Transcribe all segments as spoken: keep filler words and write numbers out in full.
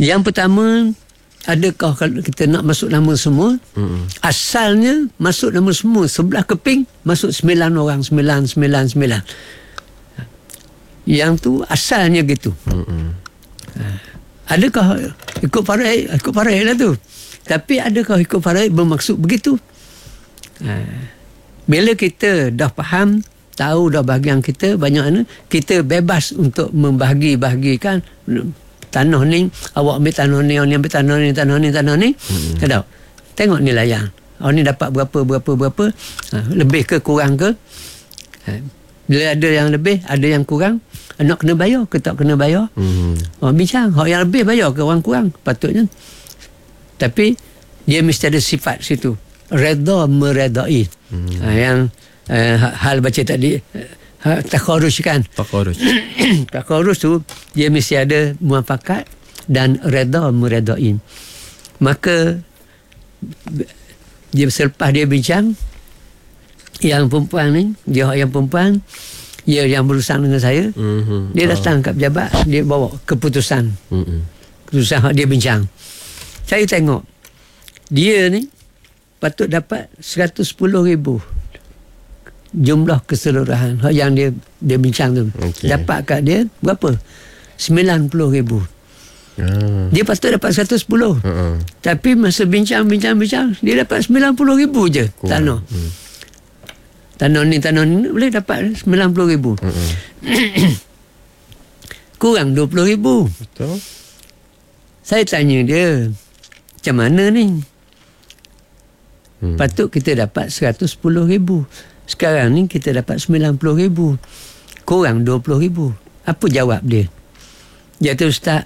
Yang pertama, adakah kalau kita nak masuk nama semua, mm-hmm. asalnya masuk nama semua, sebelah keping masuk sembilan orang, sembilan, sembilan, sembilan. Yang tu asalnya gitu. Mm-hmm. Adakah ikut faraid? Ikut faraid lah tu. Tapi adakah ikut faraid bermaksud begitu? Bila kita dah faham, tahu dah bahagian kita banyak mana, kita bebas untuk membahagi-bahagikan tanah ni, awak ambil tanah ni, awak ni ambil tanah ni, tanah ni, tanah ni. Hmm. Tak, tengok nilaian. Awak ni dapat berapa, berapa, berapa. Ha, lebih ke kurang ke? Ha, bila ada yang lebih, ada yang kurang, nak kena bayar ke tak kena bayar? Hmm. Orang bincang, orang yang lebih bayar ke orang kurang? Patutnya. Tapi, dia mesti ada sifat situ. Reda meredai. Hmm. Ha, yang uh, hal baca tadi, Ha, takharruj kan. Takharruj. Takharruj tu dia mesti ada muafakat dan redha meredai. Maka dia selepas dia bincang, yang perempuan ni, dia yang perempuan, dia yang berurusan dengan saya, mm-hmm. dia datang kat pejabat, dia bawa keputusan. Mm-hmm. Keputusan dia bincang. Saya tengok dia ni patut dapat seratus sepuluh ribu. Jumlah keseluruhan yang dia dia bincang tu. Okay. Dapat kat dia berapa? sembilan puluh ribu. Uh. Dia patut dapat seratus sepuluh. Uh-uh. Tapi masa bincang-bincang-bincang, dia dapat sembilan puluh ribu je. Kurang. Tanah. Hmm. Tanah ni, tanah ni boleh dapat sembilan puluh ribu. Uh-uh. Kurang dua puluh ribu. Betul. Saya tanya dia, macam mana ni? Hmm. Patut kita dapat seratus sepuluh ribu. Sekarang ni kita dapat sembilan puluh ribu. Kurang dua puluh ribu. Apa jawab dia? Dia tu, Ustaz,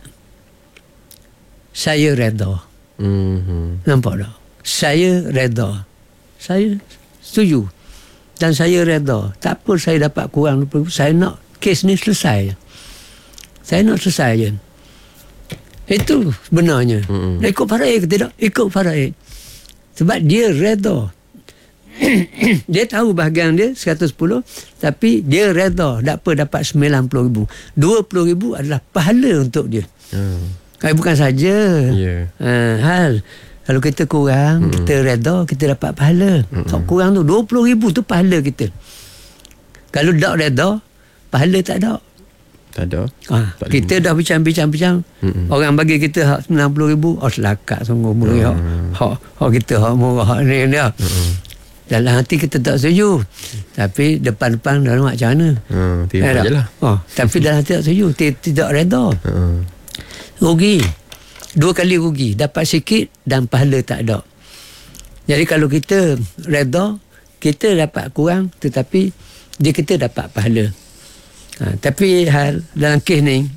saya reda. Mm-hmm. Nampak tak? Saya reda. Saya setuju. Dan saya reda. Tak apa saya dapat kurang dua puluh ribu. Saya nak kes ni selesai. Saya nak selesai je. Itu sebenarnya. Mm-hmm. Ikut faraid ke tidak? Ikut faraid. Sebab dia reda. Dia tahu bahagian dia seratus sepuluh, tapi dia reda tak apa dapat sembilan puluh ribu. dua puluh ribu adalah pahala untuk dia. hmm. Kalau bukan saja yeah. ha, hal kalau kita kurang, hmm. kita reda, kita dapat pahala. hmm. Kalau kurang tu dua puluh ribu tu pahala kita. Kalau tak reda, pahala tak ada. Tak ada. ha, tak Kita dah bincang-bincang-bincang, hmm. orang bagi kita hak sembilan puluh ribu, oh selakat sungguh beri hak, hmm. hak, hak kita hak murah hak ni dia. hmm. Dalam hati kita tak setuju, tapi depan-depan dalam macam mana? Hmm, terima je lah. Oh, tapi dalam hati tak setuju, tidak reda. Hmm. Rugi. Dua kali rugi. Dapat sikit dan pahala tak ada. Jadi kalau kita reda, kita dapat kurang, tetapi dia kita dapat pahala. Ha, tapi hal dalam kes ni,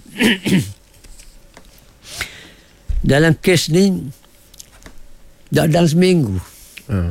dalam kes ni, dalam seminggu, hmm.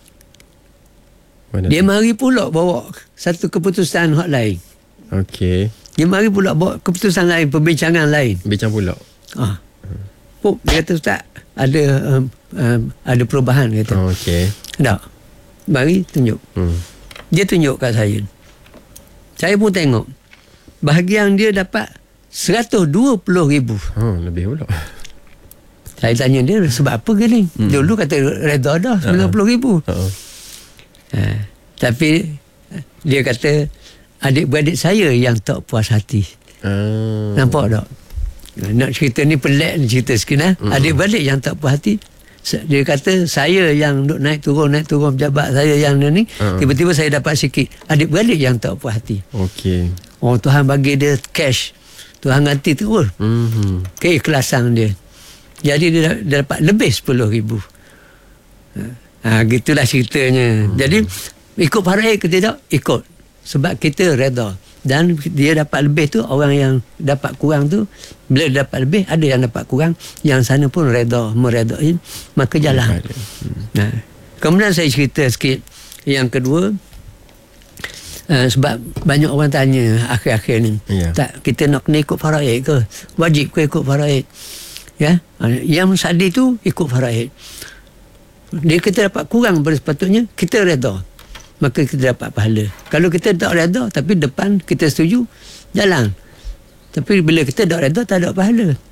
Mana dia tu? Mari pula bawa satu keputusan hak lain. Okey. Dia mari pula bawa keputusan lain, perbincangan lain. Bincang pula. Ah. Hmm. Pop, dia kata, Ustaz, ada um, um, ada perubahan kata. Oh, okey. Tak. Mari tunjuk. Hmm. Dia tunjuk kat saya. Saya pun tengok. Bahagian dia dapat seratus dua puluh ribu. Ha, lebih pula. Saya tanya dia, sebab apa ke ni? Hmm. Dulu kata reda dah sembilan puluh ribu. Uh-huh. Ha, tapi dia kata adik-beradik saya yang tak puas hati. Uh. Nampak tak? Nak cerita ni pelik ni cerita sikit lah. Uh-huh. Adik-beradik yang tak puas hati. Dia kata saya yang duk naik turun naik turun pejabat saya yang ni, uh-huh. tiba-tiba saya dapat sikit. Adik-beradik yang tak puas hati. Okey. Oh, Tuhan bagi dia cash. Tuhan ganti terus. Uh-huh. Keikhlasan dia. Jadi dia, dia dapat lebih sepuluh ribu. Ha, gitulah ceritanya. Hmm. Jadi ikut faraid ke tidak? Ikut. Sebab kita reda. Dan dia dapat lebih tu, orang yang dapat kurang tu, bila dia dapat lebih, ada yang dapat kurang, yang sana pun reda, meredain, maka jalan. Hmm. Ha. Kemudian saya cerita sikit. Yang kedua, uh, sebab banyak orang tanya akhir-akhir ni, yeah. tak, kita nak kena ikut faraid ke? Wajib ke ikut faraid? Ya? Yang sadi tu ikut faraid. Dia kita dapat kurang daripada sepatutnya, kita reda, maka kita dapat pahala. Kalau kita tak reda tapi depan kita setuju, jalan. Tapi bila kita tak reda, tak ada pahala.